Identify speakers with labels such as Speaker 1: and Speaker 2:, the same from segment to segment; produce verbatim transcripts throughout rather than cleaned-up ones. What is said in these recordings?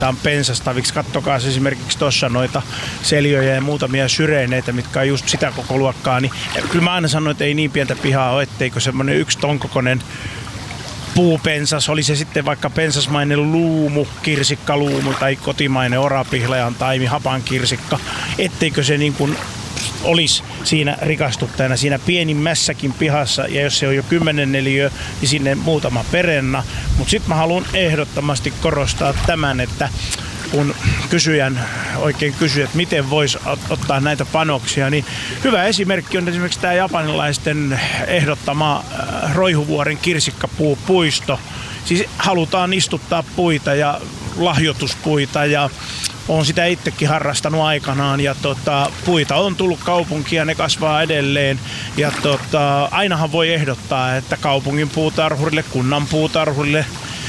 Speaker 1: pensastaviksi. Kattokaa esimerkiksi tuossa noita seljoja ja muutamia syreineitä, mitkä on just sitä koko luokkaa. Niin, kyllä mä aina sanon, että ei niin pientä pihaa ole, etteikö semmoinen yksi ton kokoinen puupensas, oli se sitten vaikka pensasmainen luumu, kirsikkaluumu tai kotimainen orapihlajan taimi, hapankirsikka, etteikö se niin kuin olisi siinä rikastuttajana siinä pienimmässäkin pihassa, ja jos se on jo kymmenen neliöä, niin sinne muutama perenna. Mutta sitten mä haluan ehdottomasti korostaa tämän, että kun kysyjän oikein kysyy, että miten voisi ottaa näitä panoksia, niin hyvä esimerkki on esimerkiksi tämä japanilaisten ehdottama Roihuvuoren kirsikkapuupuisto. Siis halutaan istuttaa puita ja lahjoituspuita ja olen sitä itsekin harrastanut aikanaan ja tota, puita on tullut kaupunkiin ja ne kasvaa edelleen. Ja tota, ainahan voi ehdottaa, että kaupungin puutarhurille, kunnan puutarhurille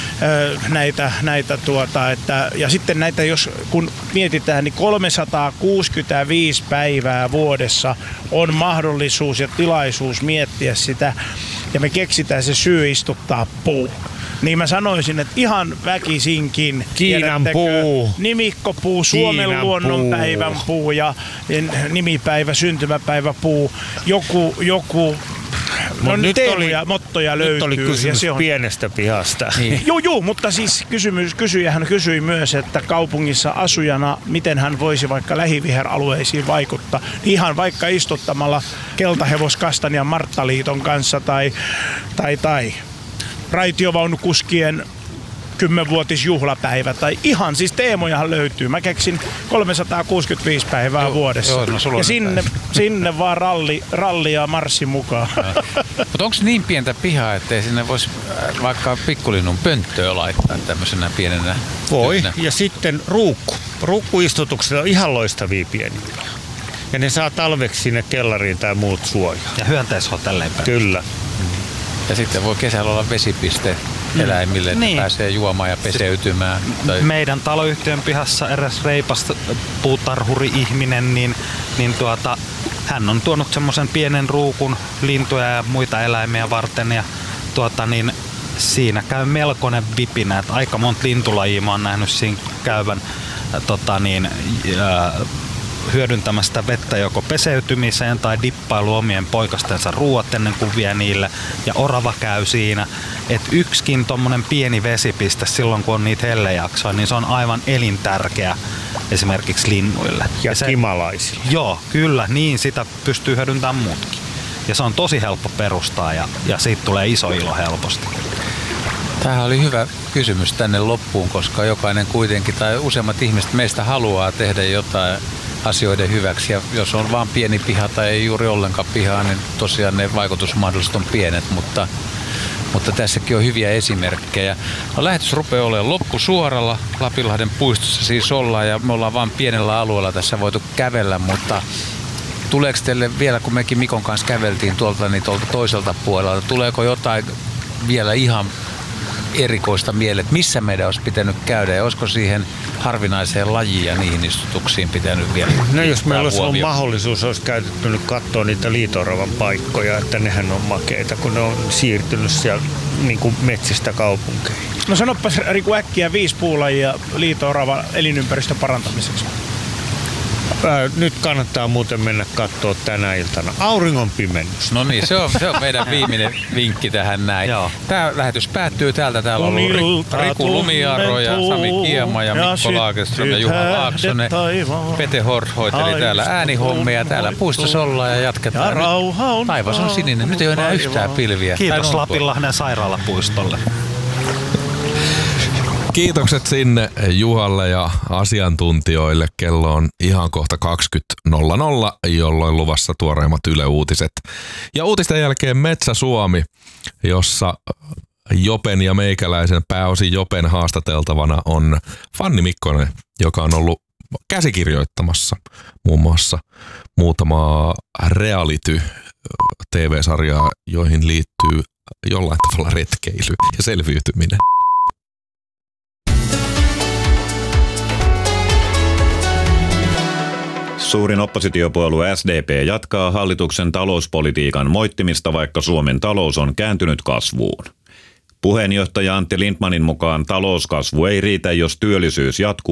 Speaker 1: näitä, näitä tuota, että, ja sitten näitä, jos kun mietitään, niin kolmesataakuusikymmentäviisi päivää vuodessa on mahdollisuus ja tilaisuus miettiä sitä, ja me keksitään se syy istuttaa puu. Niin mä sanoisin, että ihan väkisinkin.
Speaker 2: Kiinan puu.
Speaker 1: Nimikkopuu, Suomen Kiinan luonnonpäivän puu. puu ja nimipäivä, syntymäpäivä puu. Joku, joku no nyt teemoja, oli, mottoja löytyy.
Speaker 2: Nyt oli kysymys
Speaker 1: ja se on
Speaker 2: pienestä pihasta.
Speaker 1: Niin. Joo, joo, mutta siis kysymys, kysyjähän kysyi myös, että kaupungissa asujana, miten hän voisi vaikka lähiviheralueisiin vaikuttaa. Ihan vaikka istuttamalla keltahevoskastanian Marttaliiton kanssa tai, tai, tai raitiovaunukuskien kymmenvuotisjuhlapäivä tai ihan siis teemojahan löytyy. Mä keksin kolmesataakuusikymmentäviisi päivää joo, vuodessa. Joo, no ja sinne, sinne vaan ralli, ralli ja marssi mukaan.
Speaker 3: Mutta onko niin pientä pihaa, ettei sinne voisi vaikka pikkulinnun pönttöä laittaa tämmöisenä pienenä?
Speaker 2: Voi. Tyynä. Ja sitten ruukku. Ruukkuistutukset on ihan loistavia pieniä. Ja ne saa talveksi sinne kellariin tai muut suojaa.
Speaker 4: Ja hyönteishotelleen päin.
Speaker 2: Kyllä.
Speaker 3: Ja sitten voi kesällä olla vesipiste eläimille, että niin pääsee juomaan ja peseytymään. Tai
Speaker 4: meidän taloyhtiön pihassa eräs reipas puutarhuri-ihminen, niin, niin tuota, hän on tuonut semmoisen pienen ruukun lintuja ja muita eläimiä varten. Ja tuota, niin, siinä käy melkoinen vipinä, että aika monta lintulajia mä oon nähnyt siinä käyvän tota, niin, ää, hyödyntämästä vettä joko peseytymiseen tai dippailu omien poikastensa ruuat ennen kuin vie niille. Ja orava käy siinä. Että yksikin tommonen pieni vesipiste silloin kun on niitä hellejaksoja, niin se on aivan elintärkeä esimerkiksi linnuille.
Speaker 2: Ja, ja se, kimalaisille.
Speaker 4: Joo, kyllä. Niin sitä pystyy hyödyntämään muutkin. Ja se on tosi helppo perustaa ja, ja siitä tulee iso ilo helposti.
Speaker 3: Tämähän oli hyvä kysymys tänne loppuun, koska jokainen kuitenkin tai useimmat ihmiset meistä haluaa tehdä jotain asioiden hyväksi. Ja jos on vaan pieni piha tai ei juuri ollenkaan pihaa, niin tosiaan ne vaikutusmahdollisuudet on pienet, mutta, mutta tässäkin on hyviä esimerkkejä. No, lähetys rupeaa olemaan loppusuoralla. Lapinlahden puistossa siis ollaan ja me ollaan vaan pienellä alueella tässä voitu kävellä, mutta tuleeko teille vielä, kun mekin Mikon kanssa käveltiin tuolta, niin tuolta toiselta puolelta, tuleeko jotain vielä ihan erikoista mieleen, missä meidän olisi pitänyt käydä ja olisiko siihen harvinaiseen lajiin ja niihin istutuksiin pitänyt vielä?
Speaker 2: No jos meillä olisi ollut mahdollisuus, olisi käytetty nyt katsoa niitä liito-oravan paikkoja, että nehän on makeita, kun ne on siirtynyt siellä niin kuin metsistä kaupunkeihin.
Speaker 1: No sanoppas Riku äkkiä viisi puulajia liito-oravan elinympäristön parantamiseksi.
Speaker 2: Ää, nyt kannattaa muuten mennä katsoa tänä iltana auringon pimennys.
Speaker 3: No niin, se on, se on meidän viimeinen vinkki tähän näin. Joo. Tämä lähetys päättyy täältä. Täällä on ollut Riku Lumiaro ja Sami Kiema ja Mikko Lagerström ja Juha Laaksonen. Pete Hort hoiteli täällä äänihommia. Täällä puistossa ollaan ja jatketaan. Nyt taivas on sininen. Nyt ei ole enää yhtään pilviä.
Speaker 4: Kiitos Lapinlahden sairaalapuistolle.
Speaker 5: Kiitokset sinne Juhalle ja asiantuntijoille. Kello on ihan kohta kaksikymmentä nolla nolla, jolloin luvassa tuoreimmat Yle Uutiset. Ja uutisten jälkeen Metsä Suomi, jossa Jopen ja meikäläisen pääosin Jopen haastateltavana on Fanni Mikkonen, joka on ollut käsikirjoittamassa muun muassa muutamaa reality-T V-sarjaa, joihin liittyy jollain tavalla retkeily ja selviytyminen.
Speaker 6: Suurin oppositiopuolue S D P jatkaa hallituksen talouspolitiikan moittimista, vaikka Suomen talous on kääntynyt kasvuun. Puheenjohtaja Antti Lindmanin mukaan talouskasvu ei riitä, jos työllisyys jatkuu